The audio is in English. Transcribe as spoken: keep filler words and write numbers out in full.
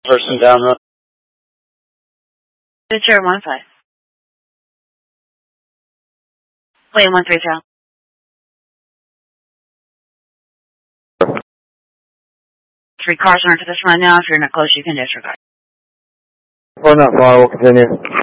Person down road. Good chair one five. Wait, one three zero. Three cars are into this run now. If you're not close, you can disregard. We're not far. We'll continue.